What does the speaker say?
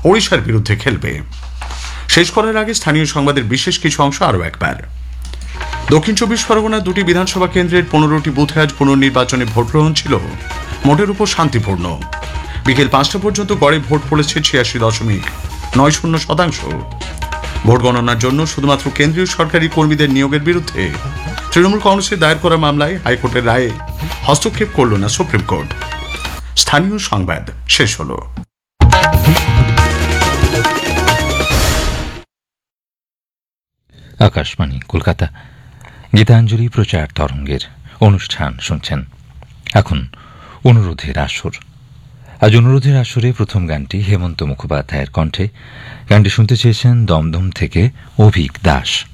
ওড়িশার বিরুদ্ধে খেলবে। শেষ করার আগে স্থানীয় সংবাদের বিশেষ কিছু অংশ আরও একবার। দক্ষিণ 24 পরগনার 2টি বিধানসভা কেন্দ্রের 15টি বুথে আজ পুনর্নির্বাচনে ভোট গ্রহণ ছিল মোটের উপর শান্তিপূর্ণ। বিকেল 5টা পর্যন্ত গড়ে ভোট পড়েছে 86.90%। ভোট গণনার জন্য শুধুমাত্র কেন্দ্রীয় সরকারি কর্মীদের নিয়োগের বিরুদ্ধে তৃণমূল কংগ্রেসের দায়ের করা মামলায় হাইকোর্টের রায়ে হস্তক্ষেপ করল না সুপ্রিম কোর্ট। স্থানীয় সংবাদ শেষ হল। আকাশবাণী কলকাতা, গীতাঞ্জলি প্রচার তরঙ্গের অনুষ্ঠান শুনছেন। এখন অনুরোধের আসর। আজ অনুরোধের আসরে প্রথম গানটি হেমন্ত মুখোপাধ্যায়ের কণ্ঠে। গানটি শুনতে চেয়েছেন দমদম থেকে অভিক দাস।